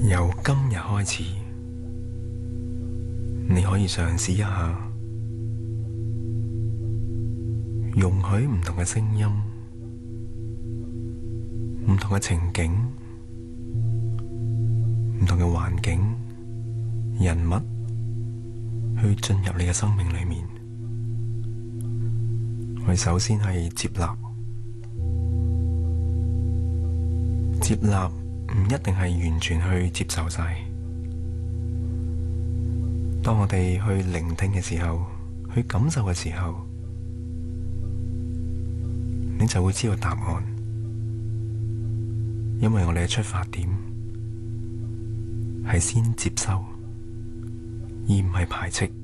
由今日開始，你可以嘗試一下，容許唔同嘅聲音、唔同嘅情景、唔同嘅環境、人物去進入你嘅生命裏面。我哋首先係接納，接納唔一定係完全去接受晒。當我哋去聆聽嘅時候，去感受嘅時候，你就會知道答案。因為我哋嘅出發點係先接受，而唔係排斥。